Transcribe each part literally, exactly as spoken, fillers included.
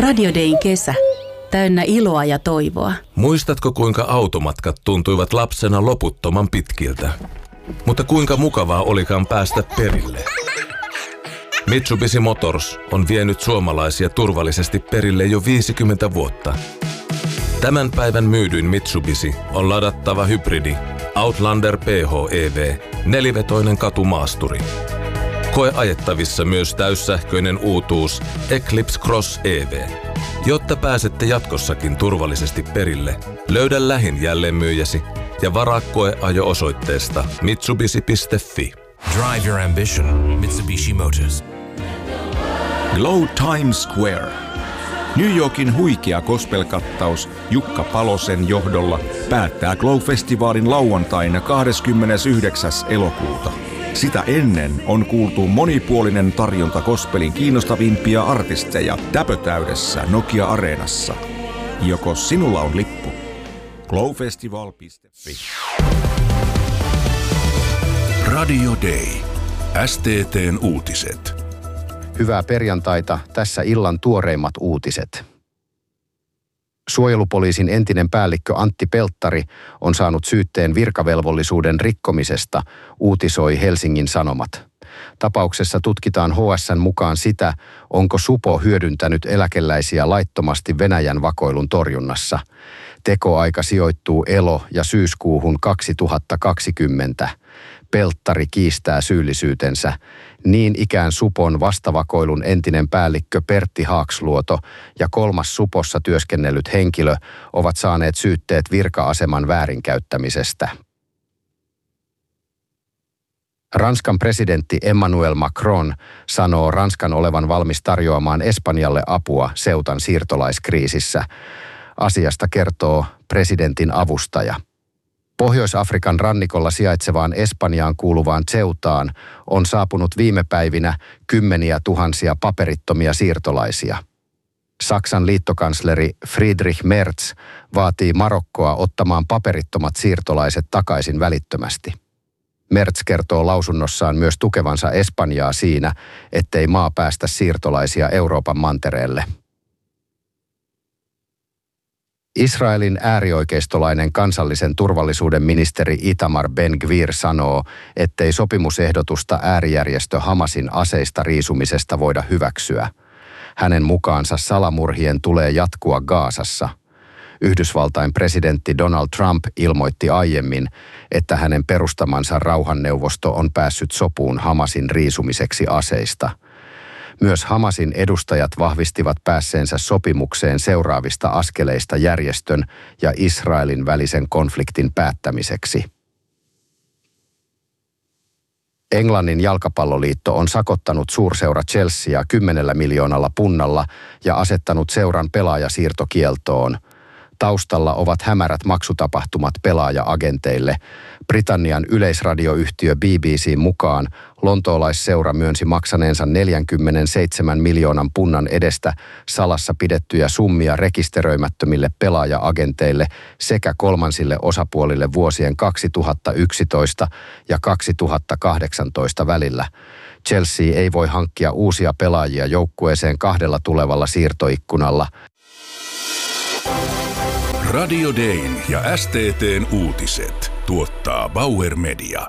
Radio Dayn kesä. Täynnä iloa ja toivoa. Muistatko, kuinka automatkat tuntuivat lapsena loputtoman pitkiltä? Mutta kuinka mukavaa olikaan päästä perille? Mitsubishi Motors on vienyt suomalaisia turvallisesti perille jo viisikymmentä vuotta. Tämän päivän myydyin Mitsubishi on ladattava hybridi Outlander P H E V, nelivetoinen katumaasturi. Koe ajettavissa myös täyssähköinen uutuus Eclipse Cross E V. Jotta pääsette jatkossakin turvallisesti perille, löydä lähin jälleenmyyjäsi ja varaa koeajo osoitteesta mitsubishi piste fi. Drive your ambition, Mitsubishi Motors. Glow Times Square. New Yorkin huikea gospel-kattaus Jukka Palosen johdolla päättää Glow-festivaalin lauantaina kahdeskymmenesyhdeksäs elokuuta. Sitä ennen on kuultu monipuolinen tarjonta gospelin kiinnostavimpia artisteja täpötäydessä Nokia-areenassa. Joko sinulla on lippu? glowfestival piste fi. Radio Day. S T T:n uutiset. Hyvää perjantaita, tässä illan tuoreimmat uutiset. Suojelupoliisin entinen päällikkö Antti Pelttari on saanut syytteen virkavelvollisuuden rikkomisesta, uutisoi Helsingin Sanomat. Tapauksessa tutkitaan H S:n mukaan sitä, onko supo hyödyntänyt eläkeläisiä laittomasti Venäjän vakoilun torjunnassa. Tekoaika sijoittuu elo- ja syyskuuhun kaksituhattakaksikymmentä. Pelttari kiistää syyllisyytensä. Niin ikään supon vastavakoilun entinen päällikkö Pertti Haaksluoto ja kolmas supossa työskennellyt henkilö ovat saaneet syytteet virka-aseman väärinkäyttämisestä. Ranskan presidentti Emmanuel Macron sanoo Ranskan olevan valmis tarjoamaan Espanjalle apua Ceutan siirtolaiskriisissä. Asiasta kertoo presidentin avustaja. Pohjois-Afrikan rannikolla sijaitsevaan Espanjaan kuuluvaan Ceutaan on saapunut viime päivinä kymmeniä tuhansia paperittomia siirtolaisia. Saksan liittokansleri Friedrich Merz vaatii Marokkoa ottamaan paperittomat siirtolaiset takaisin välittömästi. Merz kertoo lausunnossaan myös tukevansa Espanjaa siinä, ettei maa päästä siirtolaisia Euroopan mantereelle. Israelin äärioikeistolainen kansallisen turvallisuuden ministeri Itamar Ben-Gvir sanoo, ettei sopimusehdotusta äärijärjestö Hamasin aseista riisumisesta voida hyväksyä. Hänen mukaansa salamurhien tulee jatkua Gazassa. Yhdysvaltain presidentti Donald Trump ilmoitti aiemmin, että hänen perustamansa rauhanneuvosto on päässyt sopuun Hamasin riisumiseksi aseista. Myös Hamasin edustajat vahvistivat päässeensä sopimukseen seuraavista askeleista järjestön ja Israelin välisen konfliktin päättämiseksi. Englannin jalkapalloliitto on sakottanut suurseura Chelseaa kymmenellä miljoonalla punnalla ja asettanut seuran pelaajasiirtokieltoon. Taustalla ovat hämärät maksutapahtumat pelaaja-agenteille. Britannian yleisradioyhtiö B B C:n mukaan lontoolaisseura myönsi maksaneensa neljäkymmentäseitsemän miljoonan punnan edestä salassa pidettyjä summia rekisteröimättömille pelaaja-agenteille sekä kolmansille osapuolille vuosien kaksituhattayksitoista ja kaksituhattakahdeksantoista välillä. Chelsea ei voi hankkia uusia pelaajia joukkueeseen kahdella tulevalla siirtoikkunalla. Radio Dayn ja S T T:n uutiset tuottaa Bauer Media.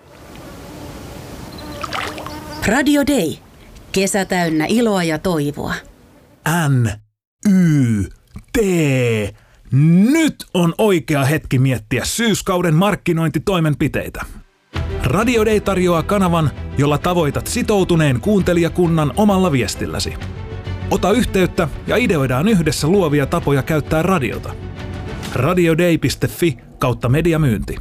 Radio Day. Kesä täynnä iloa ja toivoa. N, Y, T. Nyt on oikea hetki miettiä syyskauden markkinointitoimenpiteitä. Radio Day tarjoaa kanavan, jolla tavoitat sitoutuneen kuuntelijakunnan omalla viestilläsi. Ota yhteyttä ja ideoidaan yhdessä luovia tapoja käyttää radiota. radioday piste fi kautta mediamyynti.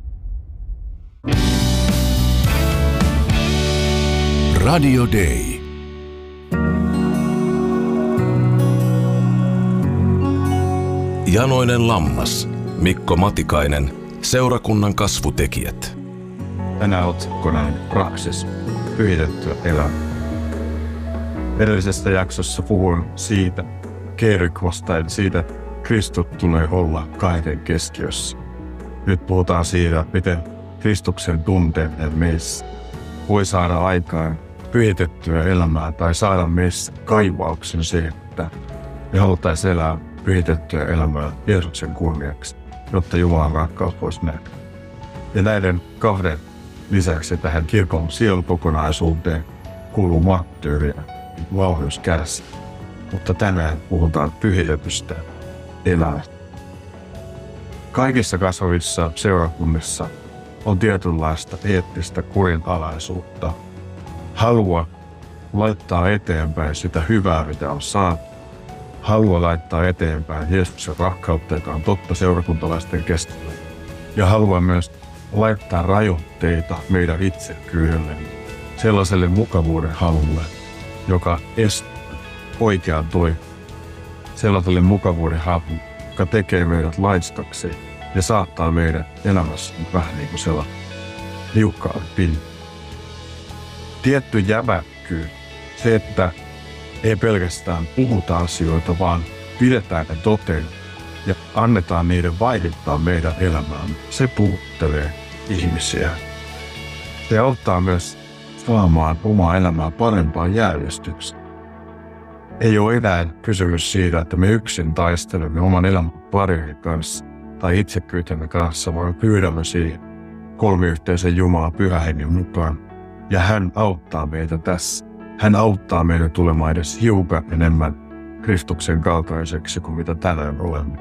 Radio Day. Janoinen lammas, Mikko Matikainen, seurakunnan kasvutekijät. Tänään otsikkona on Praksis, pyhitettyä elämää. Edellisessä jaksossa puhuin siitä kerikosta, eli siitä, että Kristus tulee olla kahden keskiössä. Nyt puhutaan siitä, miten Kristuksen tunteiden meissä voi saada aikaan pyhitettyä elämää tai saada meissä kaivauksen se, että Me haluttaisiin elää pyhitettyä elämää Jeesuksen kunniaksi, jotta Jumalan rakkaus voisi nähdä. Ja näiden kahden lisäksi tähän kirkon sielukokonaisuuteen kuuluu marttyyriä, vauhjus kärsi. Mutta tänään puhutaan pyhitetystä elämästä. Kaikissa kasvavissa seurakunnissa on tietynlaista eettistä kurinalaisuutta. Halua laittaa eteenpäin sitä hyvää, mitä on saatu. Halua laittaa eteenpäin Jeesuksen rakkautta, joka on totta seurakuntalaisten keskellä. Ja halua myös laittaa rajoitteita meidän itsekkyydellemme, sellaiselle mukavuuden halulle, joka estää oikean toiminnan. Sellaiselle mukavuuden halulle, joka tekee meidät laiskaksi ja saattaa meidän elämässä vähän niin kuin sellainen liukkaan pinnan. Tietty jämäkkyys, se, että ei pelkästään puhuta asioita, vaan pidetään ne toteen ja annetaan niiden vaikuttaa meidän elämään. Se puhuttelee ihmisiä. Se auttaa myös saamaan omaa elämää parempaan järjestykseen. Ei ole enää kysymys siitä, että me yksin taistelemme oman elämän parin kanssa tai itsekyytemme kanssa, vaan pyydämme siihen kolmiyhteisen Jumalan Pyhän Hengen mukaan. Ja hän auttaa meitä tässä. Hän auttaa meitä tulemaan edes hiukan enemmän Kristuksen kaltaiseksi kuin mitä tänään olemme.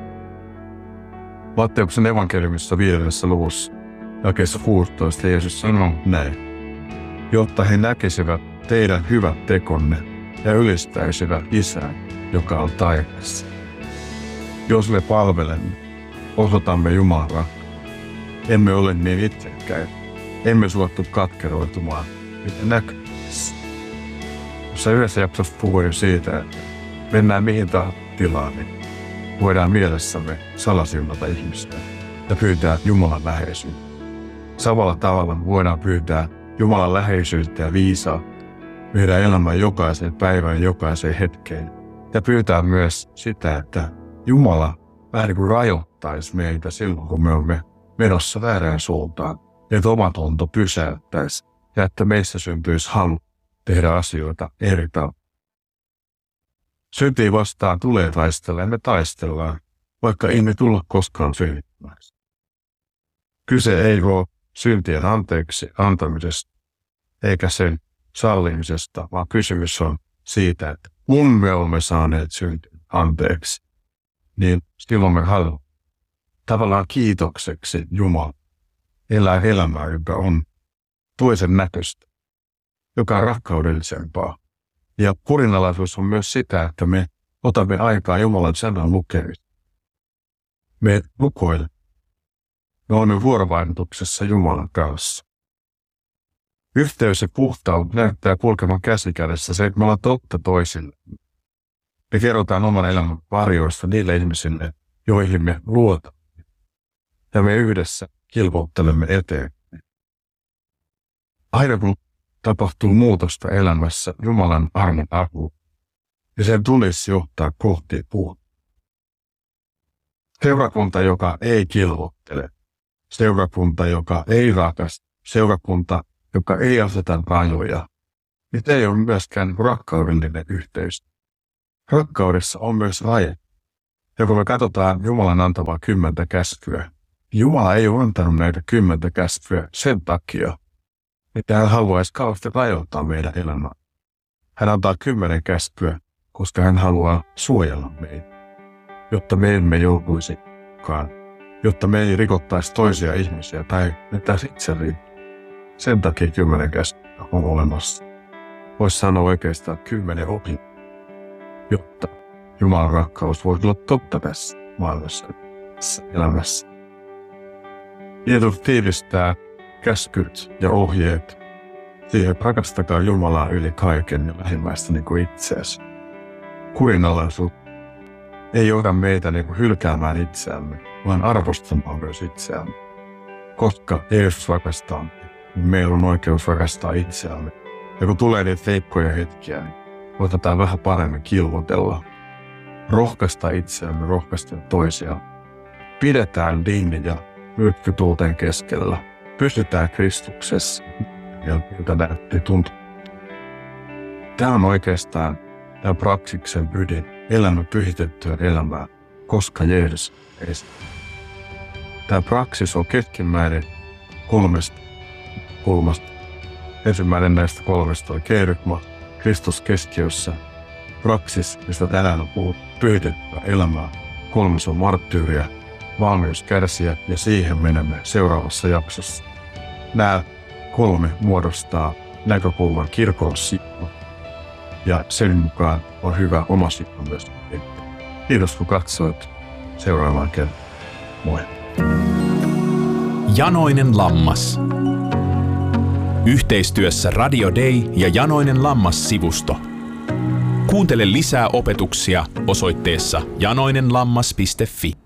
Matteuksen evankeliumissa viidennessä luvussa jakeessa kuusitoista Jeesus sanoo näin. Jotta he näkisivät teidän hyvät tekonne ja ylistäisivät Isää, joka on taivaassa. Jos me palvelemme, osoitamme Jumalan rakkautta. Emme ole niin itsekkäin. Emme suottu katkeroitumaan, mitä näkyvissä. Tuossa yhdessä jaksossa puhuin siitä, että mennään mihin tahansa tilaan, niin voidaan mielessämme salasiunata ihmistä ja pyytää Jumalan läheisyyttä. Samalla tavalla voidaan pyytää Jumalan läheisyyttä ja viisautta meidän elämän jokaiseen päivään, jokaiseen hetkeen. Ja pyytää myös sitä, että Jumala vähän niin kuin rajoittaisi meitä silloin, kun me olemme menossa väärään suuntaan. Että omatunto pysäyttäisi ja että meissä syntyisi halu tehdä asioita eri tavalla. Syntiin vastaan tulee taistella ja me taistellaan, vaikka ei me tulla koskaan synnyttämäksi. Kyse ei ole syntien anteeksi antamisesta eikä sen sallimisesta, vaan kysymys on siitä, että kun me olemme saaneet syntien anteeksi, niin silloin me haluamme tavallaan kiitokseksi Jumala elää elämää, joka on toisen näköistä, joka on rakkaudellisempaa. Ja kurinalaisuus on myös sitä, että me otamme aikaa Jumalan sanan lukemista. Me rukoilemme. Me olemme vuorovaikutuksessa Jumalan kanssa. Yhteys ja puhtaus näyttää kulkevan käsikädessä se, että me ollaan totta toisille. Me kerrotaan oman elämän varjoista niille ihmisille, joihin me luotamme. Ja me yhdessä kilvoittelemme eteen. Aina kun tapahtuu muutosta elämässä Jumalan armon avulla, ja sen tulisi johtaa kohti puhuttua. Seurakunta, joka ei kilvoittele, seurakunta, joka ei rakasta, seurakunta, joka ei aseta rajoja, niin se ei ole myöskään rakkaudellinen yhteys. Rakkaudessa on myös raja. Ja kun me katsotaan Jumalan antamaa kymmentä käskyä, Jumala ei ole antanut näitä kymmentä käskyä sen takia, että hän haluaisi kauheasti rajoittaa meidän elämää. Hän antaa kymmenen käskyä, koska hän haluaa suojella meitä, jotta me emme joutuisikaan, jotta me ei rikottaisi toisia ihmisiä tai vetäisi itselleni. Sen takia kymmenen käskyä on olemassa. Voisi sanoa oikeastaan kymmenen opin, jotta Jumalan rakkaus voisi olla totta tässä maailmassa, tässä elämässä. Jeesus tiivistää käskyt ja ohjeet siihen, rakastakaa Jumalaa yli kaiken ja lähimmäistä niin kuin itseäsi. Kurinalaisuus ei johda meitä niin kuin hylkäämään itseämme, vaan arvostamaan myös itseämme. Koska Jeesus rakastaa, niin meillä on oikeus rakastaa itseämme. Ja kun tulee niitä heikkoja hetkiä, niin otetaan vähän paremmin kilvotella. Rohkaista itseämme, rohkaista toisiaan. Pidetään linni ja myrkkytuulten keskellä. Pysytään Kristuksessa, miltä näytti tuntuu. Tämä on oikeastaan tämä praksiksen ydin. elämä pyhitettyä elämää, koska Jeesus esti. Tämä praksis on keskimmäinen kolmesta kulmasta. Ensimmäinen näistä kolmesta on kerygma, Kristus keskiössä. Praksis, mistä tänään on puhuttu, pyhitettyä elämää. Kolmas on marttyyriä, valmius kärsiä, ja siihen menemme seuraavassa jaksossa. Nämä kolme muodostaa näkökulman kirkon sippo, ja sen mukaan on hyvä oma sippo myös. Kiitos kun katsoit. Seuraavaan kertaan. Moi. Janoinen lammas. Yhteistyössä Radio Day ja Janoinen lammas-sivusto. Kuuntele lisää opetuksia osoitteessa janoinenlammas piste fi.